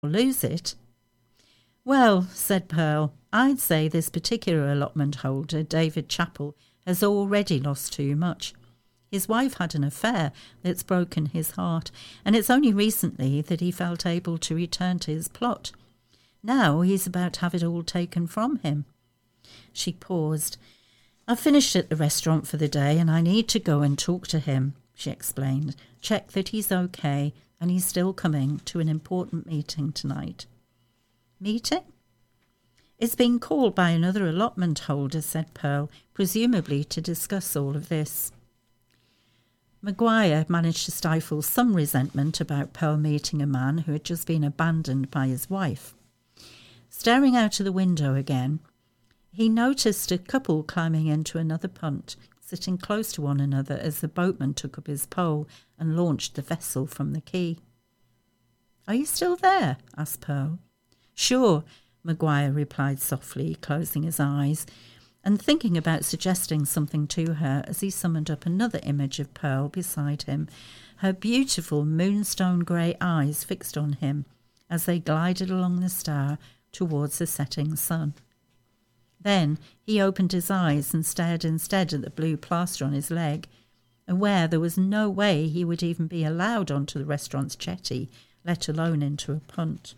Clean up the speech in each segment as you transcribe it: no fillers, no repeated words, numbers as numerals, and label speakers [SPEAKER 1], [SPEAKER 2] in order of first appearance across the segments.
[SPEAKER 1] lose it. Well, said Pearl, I'd say this particular allotment holder, David Chappell, has already lost too much. His wife had an affair that's broken his heart, and it's only recently that he felt able to return to his plot. Now he's about to have it all taken from him. She paused. I've finished at the restaurant for the day and I need to go and talk to him, she explained. Check that he's okay and he's still coming to an important meeting tonight. Meeting? It's been called by another allotment holder, said Pearl, presumably to discuss all of this. Maguire managed to stifle some resentment about Pearl meeting a man who had just been abandoned by his wife. Staring out of the window again, he noticed a couple climbing into another punt, sitting close to one another as the boatman took up his pole and launched the vessel from the quay. Are you still there? Asked Pearl. Sure, Maguire replied softly, closing his eyes, and thinking about suggesting something to her as he summoned up another image of Pearl beside him, her beautiful moonstone grey eyes fixed on him as they glided along the Stour towards the setting sun. Then he opened his eyes and stared instead at the blue plaster on his leg, aware there was no way he would even be allowed onto the restaurant's jetty, let alone into a punt.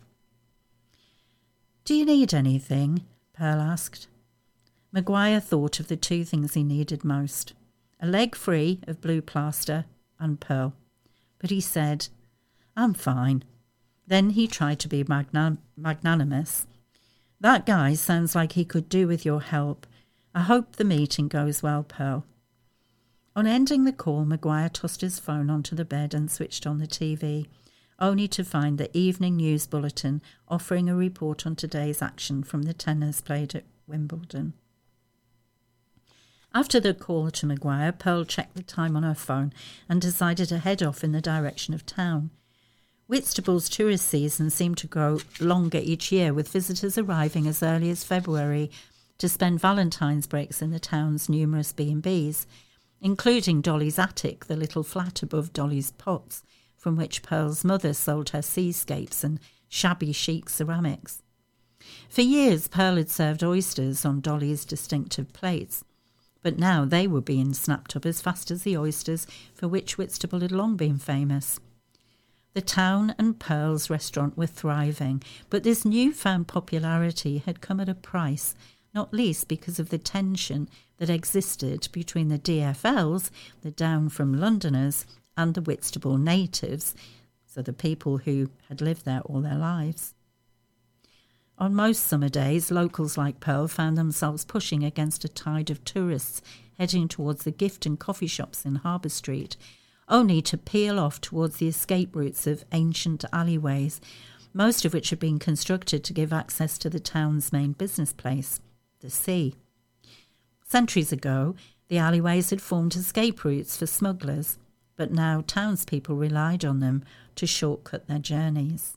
[SPEAKER 1] Do you need anything? Pearl asked. Maguire thought of the two things he needed most, a leg free of blue plaster and Pearl. But he said, I'm fine. Then he tried to be magnanimous. That guy sounds like he could do with your help. I hope the meeting goes well, Pearl. On ending the call, Maguire tossed his phone onto the bed and switched on the TV, only to find the evening news bulletin offering a report on today's action from the tennis played at Wimbledon. After the call to Maguire, Pearl checked the time on her phone and decided to head off in the direction of town. Whitstable's tourist season seemed to grow longer each year, with visitors arriving as early as February to spend Valentine's breaks in the town's numerous B&Bs, including Dolly's Attic, the little flat above Dolly's Pots, from which Pearl's mother sold her seascapes and shabby chic ceramics. For years, Pearl had served oysters on Dolly's distinctive plates, but now they were being snapped up as fast as the oysters for which Whitstable had long been famous. The town and Pearl's restaurant were thriving, but this newfound popularity had come at a price, not least because of the tension that existed between the DFLs, the down-from-Londoners, and the Whitstable natives, so the people who had lived there all their lives. On most summer days, locals like Pearl found themselves pushing against a tide of tourists heading towards the gift and coffee shops in Harbour Street, only to peel off towards the escape routes of ancient alleyways, most of which had been constructed to give access to the town's main business place, the sea. Centuries ago, the alleyways had formed escape routes for smugglers, but now townspeople relied on them to shortcut their journeys.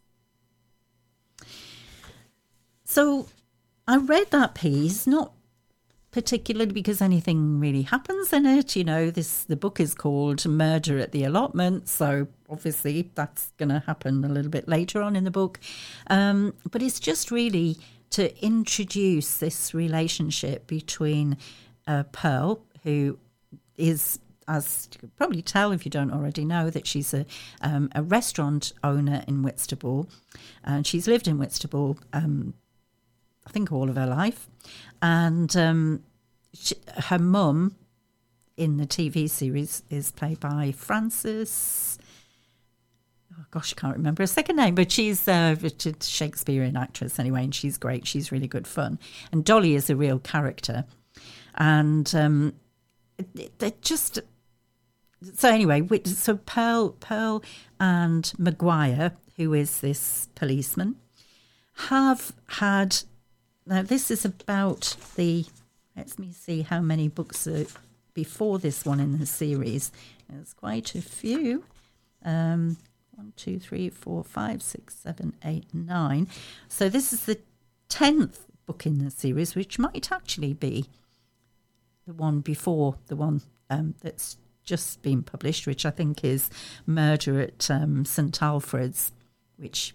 [SPEAKER 1] So I read that piece, not particularly because anything really happens in it. You know, the book is called Murder at the Allotment, so obviously that's going to happen a little bit later on in the book. But it's just really to introduce this relationship between Pearl, who is, as you could probably tell if you don't already know, that she's a restaurant owner in Whitstable, and she's lived in Whitstable I think all of her life, and her mum in the TV series is played by Frances. Oh gosh, I can't remember her second name, but she's a Shakespearean actress anyway, and she's great. She's really good fun, and Dolly is a real character, and they just. So anyway, so Pearl and Maguire, who is this policeman, have had. Now, this is about let me see how many books are before this one in the series. There's quite a few. 1, 2, 3, 4, 5, 6, 7, 8, 9. So this is the 10th book in the series, which might actually be the one before the one that's just been published, which I think is Murder at St. Alfred's, which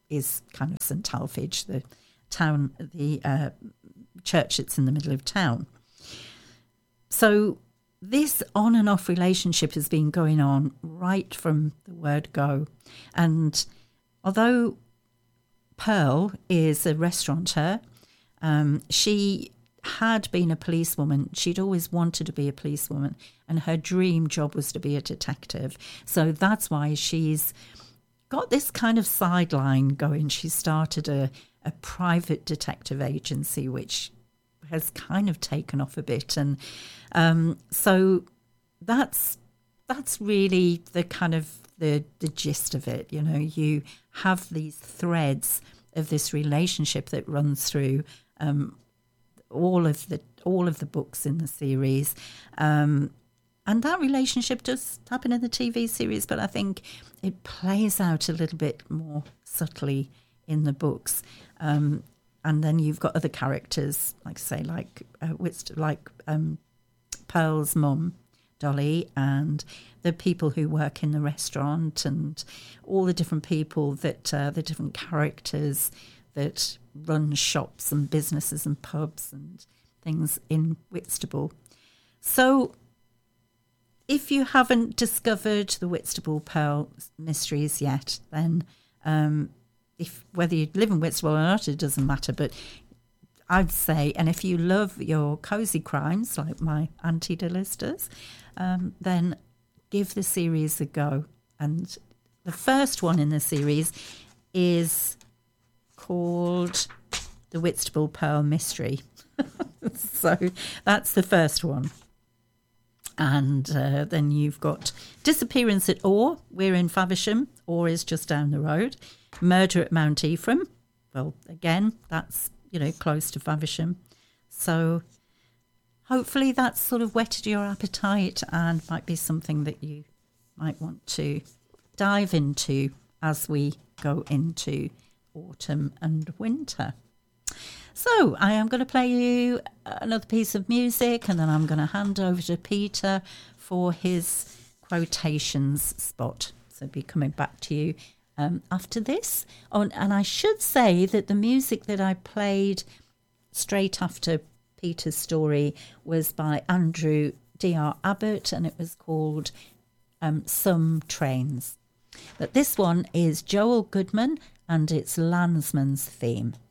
[SPEAKER 1] is kind of St Alphege, the town, the church that's in the middle of town. So this on and off relationship has been going on right from the word go. And although Pearl is a restaurateur, she had been a policewoman. She'd always wanted to be a policewoman, and her dream job was to be a detective. So that's why she's got this kind of sideline going. She started a private detective agency, which has kind of taken off a bit. And so that's really the kind of the gist of it. You know, you have these threads of this relationship that runs through all of the books in the series, and that relationship does happen in the TV series, but I think it plays out a little bit more subtly in the books. And then you've got other characters, like Pearl's mum, Dolly, and the people who work in the restaurant, and all the different people that the different characters that run shops and businesses and pubs and things in Whitstable. So if you haven't discovered the Whitstable Pearl mysteries yet, then whether you live in Whitstable or not, it doesn't matter. But I'd say, and if you love your cosy crimes like my Auntie Dilys does, then give the series a go. And the first one in the series is called The Whitstable Pearl Mystery. So that's the first one. And then you've got Disappearance at Orr. We're in Faversham. Orr is just down the road. Murder at Mount Ephraim. Well, again, that's, close to Faversham. So hopefully that's sort of whetted your appetite and might be something that you might want to dive into as we go into autumn and winter. So I am going to play you another piece of music, and then I'm going to hand over to Peter for his quotations spot. So I'll be coming back to you after this. And I should say that the music that I played straight after Peter's story was by Andrew D.R. Abbott, and it was called Some Trains. But this one is Joel Goodman, and it's Landsman's Theme.